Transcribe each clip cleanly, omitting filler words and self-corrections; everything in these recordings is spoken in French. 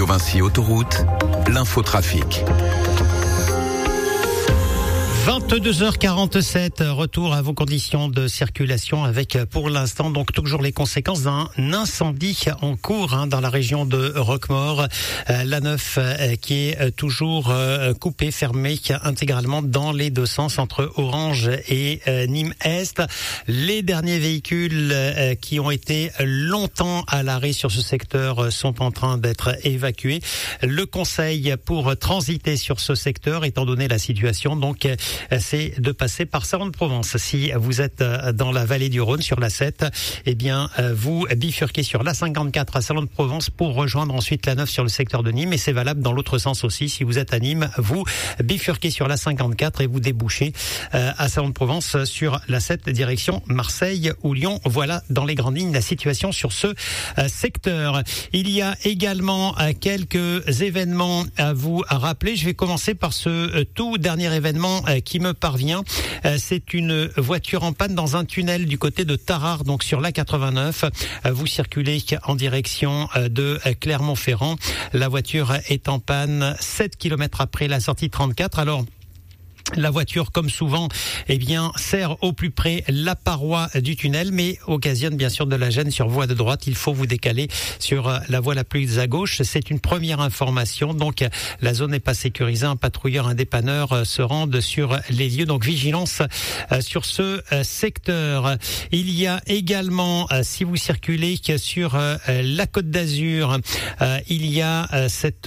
Radio Vinci Autoroute, l'infotrafic. 22h47, retour à vos conditions de circulation avec pour l'instant donc toujours les conséquences d'un incendie en cours dans la région de Roquemaure. La 9 qui est toujours coupée, fermée intégralement dans les deux sens entre Orange et Nîmes-Est. Les derniers véhicules qui ont été longtemps à l'arrêt sur ce secteur sont en train d'être évacués. Le conseil pour transiter sur ce secteur, étant donné la situation, donc c'est de passer par Salon-de-Provence. Si vous êtes dans la vallée du Rhône sur la 7, eh bien vous bifurquez sur la 54 à Salon-de-Provence pour rejoindre ensuite la 9 sur le secteur de Nîmes, et c'est valable dans l'autre sens aussi. Si vous êtes à Nîmes, vous bifurquez sur la 54 et vous débouchez à Salon-de-Provence sur la 7 direction Marseille ou Lyon. Voilà dans les grandes lignes la situation sur ce secteur. Il y a également quelques événements à vous rappeler. Je vais commencer par ce tout dernier événement qui me parvient. C'est une voiture en panne dans un tunnel du côté de Tarare, donc sur l'A89. Vous circulez en direction de Clermont-Ferrand. La voiture est en panne 7 km après la sortie 34. Alors, la voiture, comme souvent, eh bien, sert au plus près la paroi du tunnel, mais occasionne bien sûr de la gêne sur voie de droite. Il faut vous décaler sur la voie la plus à gauche. C'est une première information. Donc, la zone n'est pas sécurisée. Un patrouilleur, un dépanneur se rendent sur les lieux. Donc, vigilance sur ce secteur. Il y a également, si vous circulez sur la Côte d'Azur, il y a cette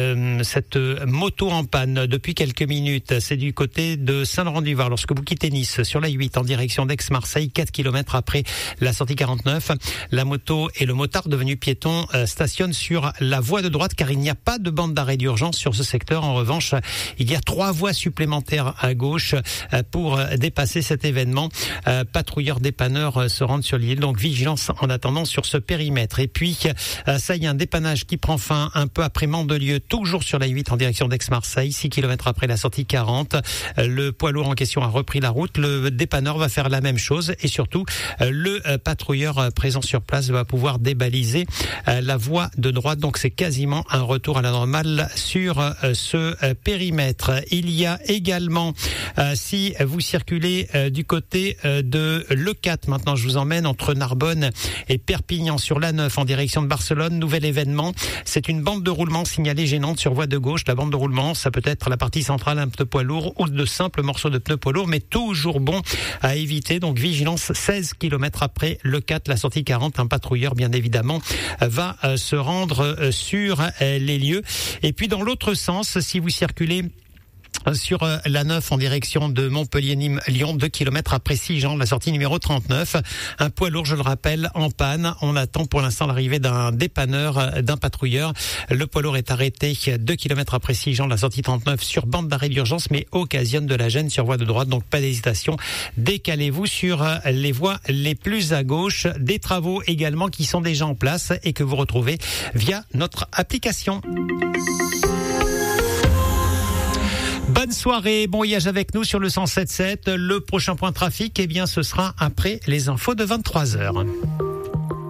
moto en panne depuis quelques minutes. C'est du côté de Saint-Laurent-du-Var. Lorsque vous quittez Nice sur la 8 en direction d'Aix-Marseille, 4 km après la sortie 49, la moto et le motard devenu piéton stationnent sur la voie de droite car il n'y a pas de bande d'arrêt d'urgence sur ce secteur. En revanche, il y a 3 voies supplémentaires à gauche pour dépasser cet événement. Patrouilleurs, dépanneurs se rendent sur l'île, donc vigilance en attendant sur ce périmètre. Et puis, ça y est, un dépannage qui prend fin un peu après Mandelieu, toujours sur la 8 en direction d'Aix-Marseille, 6 km après la sortie 40. Le poids lourd en question a repris la route. Le dépanneur va faire la même chose et surtout le patrouilleur présent sur place va pouvoir débaliser la voie de droite. Donc c'est quasiment un retour à la normale sur ce périmètre. Il y a également, si vous circulez du côté de l'E4, maintenant je vous emmène entre Narbonne et Perpignan sur la 9 en direction de Barcelone. Nouvel événement, c'est une bande de roulement signalée gênante sur voie de gauche. La bande de roulement, ça peut être la partie centrale, un peu poids lourd ou de simples morceaux de pneus poids lourds, mais toujours bon à éviter. Donc vigilance 16 km après le 4, la sortie 40. Un patrouilleur, bien évidemment, va se rendre sur les lieux. Et puis dans l'autre sens, si vous circulez sur la 9 en direction de Montpellier-Nîmes-Lyon, 2 km après Sigean, la sortie numéro 39. Un poids lourd, je le rappelle, en panne. On attend pour l'instant l'arrivée d'un dépanneur, d'un patrouilleur. Le poids lourd est arrêté 2 km après Sigean, la sortie 39 sur bande d'arrêt d'urgence, mais occasionne de la gêne sur voie de droite. Donc pas d'hésitation. Décalez-vous sur les voies les plus à gauche. Des travaux également qui sont déjà en place et que vous retrouvez via notre application. Bonne soirée, bon voyage avec nous sur le 107.7. Le prochain point trafic, eh bien, ce sera après les infos de 23h.